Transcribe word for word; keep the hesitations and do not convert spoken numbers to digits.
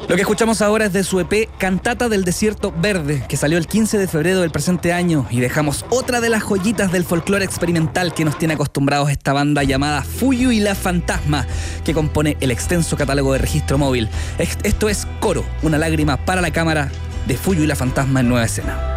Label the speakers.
Speaker 1: Lo que escuchamos ahora es de su E P Cantata del Desierto Verde, que salió el quince de febrero del presente año, y dejamos otra de las joyitas del folclore experimental que nos tiene acostumbrados esta banda llamada Fuyu y la Fantasma, que compone el extenso catálogo de Registro Móvil. Esto es Coro, una lágrima para la cámara, de Fuyu y la Fantasma en Nueva Escena.